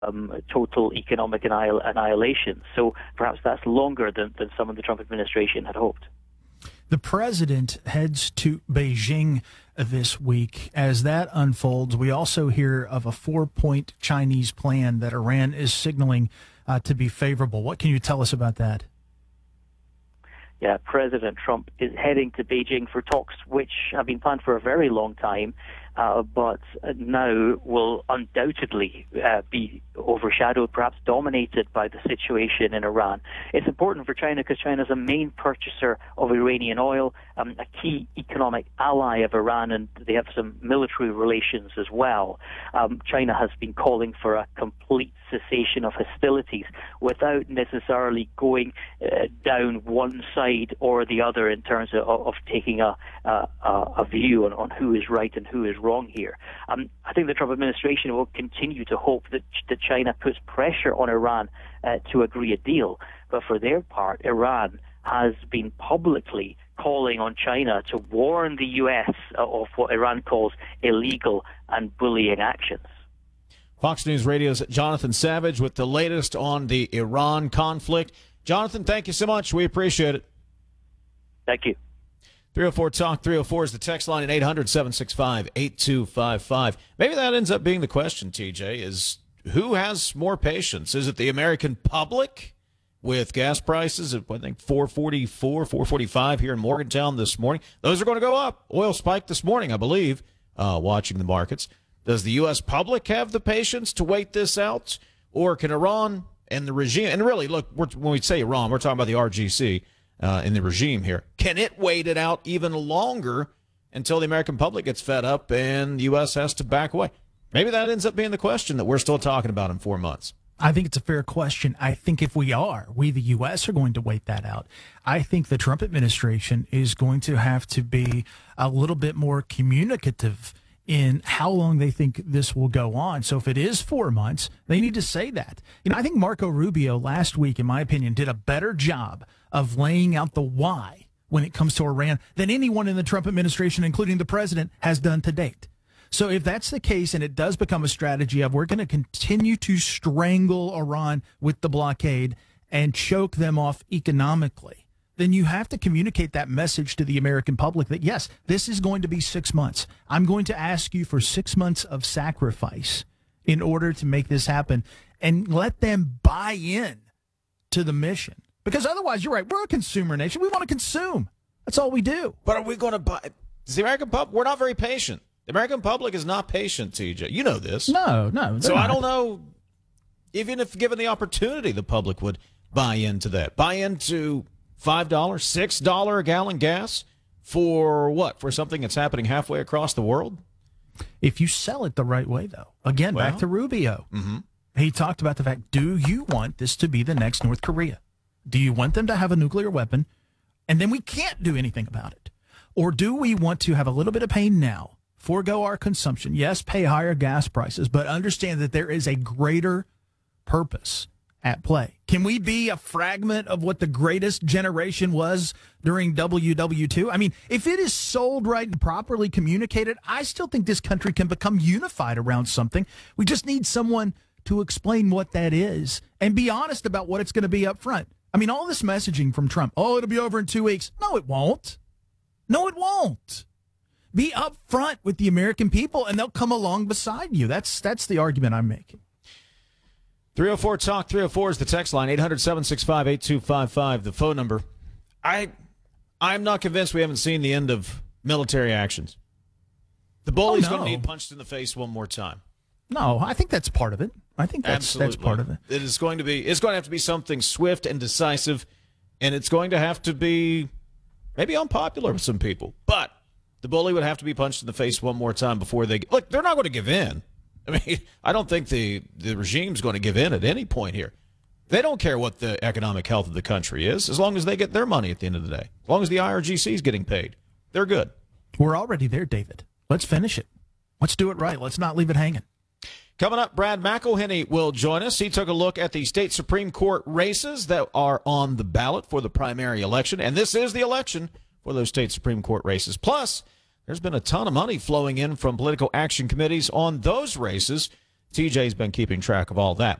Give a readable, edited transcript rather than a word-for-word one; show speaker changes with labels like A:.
A: total economic annihilation. So perhaps that's longer than some of the Trump administration had hoped.
B: The president heads to Beijing this week. As that unfolds, we also hear of a 4-point Chinese plan that Iran is signaling to be favorable. What can you tell us about that?
A: Yeah, President Trump is heading to Beijing for talks which have been planned for a very long time, but now will undoubtedly be overshadowed, perhaps dominated by the situation in Iran. It's important for China because China is a main purchaser of Iranian oil, a key economic ally of Iran, and they have some military relations as well. China has been calling for a complete cessation of hostilities without necessarily going down one side or the other in terms of taking a view on who is right and who is wrong here. I think the Trump administration will continue to hope that China puts pressure on Iran to agree a deal. But for their part, Iran has been publicly calling on China to warn the U.S. of what Iran calls illegal and bullying actions.
C: Fox News Radio's Jonathan Savage with the latest on the Iran conflict. Jonathan, thank you so much. We appreciate it.
A: Thank you.
C: 304-TALK, 304 is the text line at 800-765-8255. Maybe that ends up being the question, TJ, is who has more patience? Is it the American public with gas prices at, I think, $4.44, $4.45 here in Morgantown this morning? Those are going to go up. Oil spiked this morning, I believe, watching the markets. Does the U.S. public have the patience to wait this out? Or can Iran and the regime, and really, look, when we say Iran, we're talking about the RGC, in the regime here. Can it wait it out even longer until the American public gets fed up and the U.S. has to back away? Maybe that ends up being the question that we're still talking about in 4 months.
B: I think it's a fair question. I think if we, the U.S., are going to wait that out. I think the Trump administration is going to have to be a little bit more communicative in how long they think this will go on. So if it is 4 months, they need to say that. I think Marco Rubio last week, in my opinion, did a better job of laying out the why when it comes to Iran than anyone in the Trump administration, including the president, has done to date. So if that's the case and it does become a strategy of we're going to continue to strangle Iran with the blockade and choke them off economically, then you have to communicate that message to the American public that, yes, this is going to be 6 months. I'm going to ask you for 6 months of sacrifice in order to make this happen, and let them buy in to the mission. Because otherwise, you're right, we're a consumer nation. We want to consume. That's all we do.
C: But are we going to buy? The American public, we're not very patient. The American public is not patient, TJ. You know this.
B: No.
C: So I don't know, even if given the opportunity, the public would buy into that. Buy into $5, $6 a gallon gas for what? For something that's happening halfway across the world?
B: If you sell it the right way, though. Again, back to Rubio.
C: Mm-hmm.
B: He talked about the fact, do you want this to be the next North Korea? Do you want them to have a nuclear weapon, and then we can't do anything about it? Or do we want to have a little bit of pain now, forego our consumption, yes, pay higher gas prices, but understand that there is a greater purpose at play? Can we be a fragment of what the greatest generation was during WW2? I mean, if it is sold right and properly communicated, I still think this country can become unified around something. We just need someone to explain what that is and be honest about what it's going to be up front. I mean, all this messaging from Trump, it'll be over in 2 weeks. No, it won't. No, it won't. Be up front with the American people, and they'll come along beside you. That's the argument I'm making.
C: 304-TALK, 304 is the text line, 800-765-8255, the phone number. I'm not convinced we haven't seen the end of military actions. The bully's going to need punched in the face one more time.
B: No, I think that's part of it. I think that's part of it.
C: It's going to have to be something swift and decisive, and it's going to have to be maybe unpopular with some people. But the bully would have to be punched in the face one more time before they look. They're not going to give in. I mean, I don't think the regime's going to give in at any point here. They don't care what the economic health of the country is, as long as they get their money at the end of the day. As long as the IRGC is getting paid, they're good.
B: We're already there, David. Let's finish it. Let's do it right. Let's not leave it hanging.
C: Coming up, Brad McElhenney will join us. He took a look at the state Supreme Court races that are on the ballot for the primary election, and this is the election for those state Supreme Court races. Plus, there's been a ton of money flowing in from political action committees on those races TJ's been keeping track of all that.